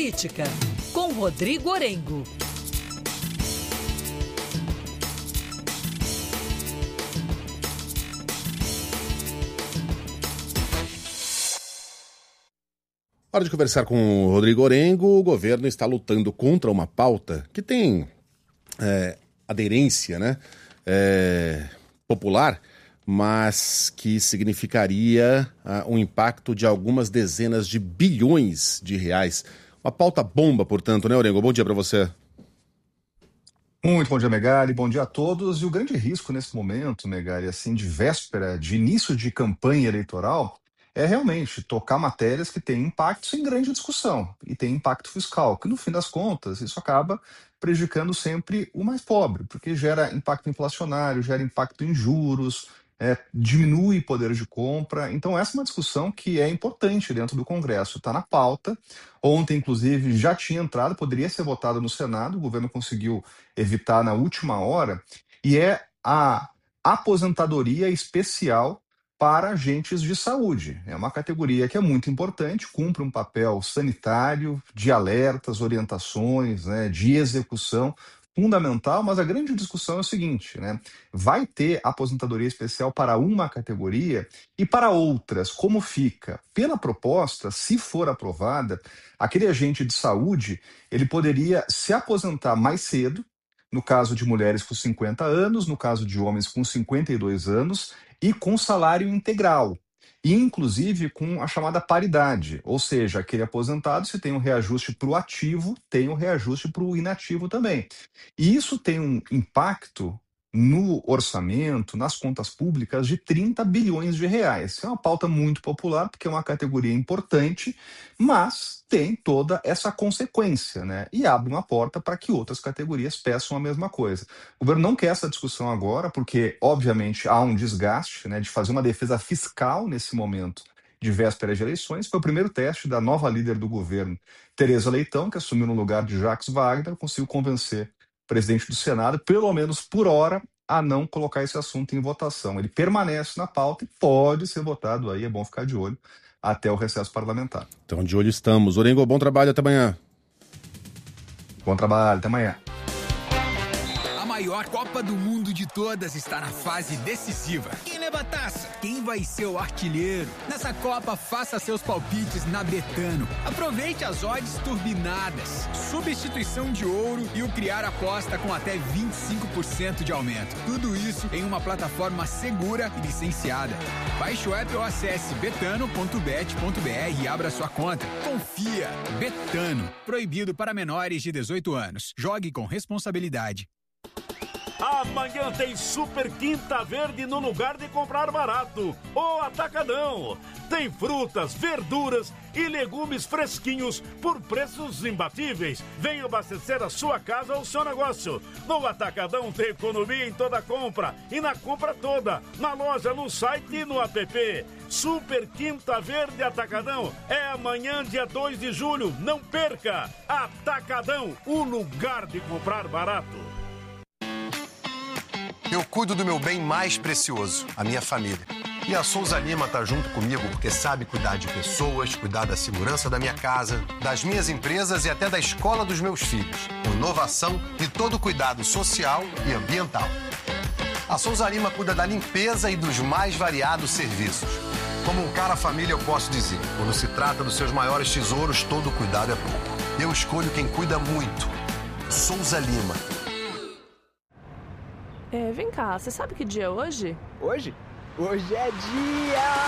Política, com Rodrigo Orengo. Hora de conversar com o Rodrigo Orengo. O governo está lutando contra uma pauta que tem aderência, né, popular, mas que significaria um impacto de algumas dezenas de bilhões de reais. Uma pauta bomba, portanto, né, Orengo? Bom dia para você. Muito bom dia, Megali. Bom dia a todos. E o grande risco nesse momento, Megali, assim, de véspera, de início de campanha eleitoral, é realmente tocar matérias que têm impacto sem grande discussão e tem impacto fiscal, que no fim das contas isso acaba prejudicando sempre o mais pobre, porque gera impacto inflacionário, gera impacto em juros, diminui poder de compra. Então essa é uma discussão que é importante dentro do Congresso, está na pauta. Ontem, inclusive, já tinha entrado, poderia ser votado no Senado, o governo conseguiu evitar na última hora, e é a aposentadoria especial para agentes de saúde. É uma categoria que é muito importante, cumpre um papel sanitário, de alertas, orientações, né, de execução fundamental, mas a grande discussão é o seguinte, né? Vai ter aposentadoria especial para uma categoria e para outras, como fica? Pela proposta, se for aprovada, aquele agente de saúde, ele poderia se aposentar mais cedo, no caso de mulheres com 50 anos, no caso de homens com 52 anos, e com salário integral, e inclusive com a chamada paridade, ou seja, aquele aposentado, se tem um reajuste para o ativo, tem um reajuste para o inativo também. E isso tem um impacto no orçamento, nas contas públicas, de 30 bilhões de reais. É uma pauta muito popular, porque é uma categoria importante, mas tem toda essa consequência, né? E abre uma porta para que outras categorias peçam a mesma coisa. O governo não quer essa discussão agora, porque, obviamente, há um desgaste, né, de fazer uma defesa fiscal nesse momento de véspera de eleições. Foi o primeiro teste da nova líder do governo, Tereza Leitão, que assumiu no lugar de Jacques Wagner, conseguiu convencer o presidente do Senado, pelo menos por hora, a não colocar esse assunto em votação. Ele permanece na pauta e pode ser votado aí, é bom ficar de olho até o recesso parlamentar. Então, de olho estamos. Orengo, bom trabalho, até amanhã. Bom trabalho, até amanhã. A maior Copa do Mundo de todas está na fase decisiva. Quem leva a taça? Quem vai ser o artilheiro? Nessa Copa, faça seus palpites na Betano. Aproveite as odds turbinadas, substituição de ouro e o criar aposta com até 25% de aumento. Tudo isso em uma plataforma segura e licenciada. Baixe o app ou acesse betano.bet.br e abra sua conta. Confia. Betano. Proibido para menores de 18 anos. Jogue com responsabilidade. Amanhã tem Super Quinta Verde no lugar de comprar barato. O Atacadão. Tem frutas, verduras e legumes fresquinhos por preços imbatíveis. Venha abastecer a sua casa ou o seu negócio. No Atacadão tem economia em toda compra e na compra toda. Na loja, no site e no app. Super Quinta Verde Atacadão. É amanhã, dia 2 de julho. Não perca! Atacadão, o lugar de comprar barato. Eu cuido do meu bem mais precioso, a minha família. E a Souza Lima tá junto comigo porque sabe cuidar de pessoas, cuidar da segurança da minha casa, das minhas empresas e até da escola dos meus filhos. Com inovação e todo cuidado social e ambiental. A Souza Lima cuida da limpeza e dos mais variados serviços. Como um cara família, eu posso dizer, quando se trata dos seus maiores tesouros, todo cuidado é pouco. Eu escolho quem cuida muito. Souza Lima. Vem cá, você sabe que dia é hoje? Hoje? Hoje é dia...